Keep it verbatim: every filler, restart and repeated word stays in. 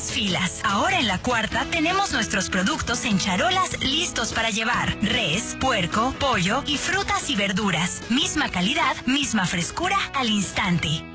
las filas. Ahora en la Cuarta tenemos nuestros productos en charolas listos para llevar. Res, puerco, pollo y frutas y verduras. Misma calidad, misma frescura al instante.